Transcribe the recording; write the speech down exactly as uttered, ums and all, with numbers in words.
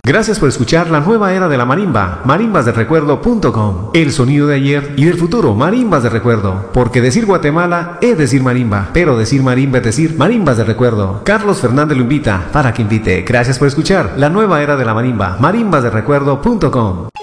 Gracias por escuchar la nueva era de la marimba, marimbas del recuerdo punto com. El sonido de ayer y del futuro, marimbas de recuerdo. Porque decir Guatemala es decir marimba, pero decir marimba es decir marimbas de recuerdo. Carlos Fernández lo invita para que invite. Gracias por escuchar la nueva era de la marimba, marimbas del recuerdo punto com.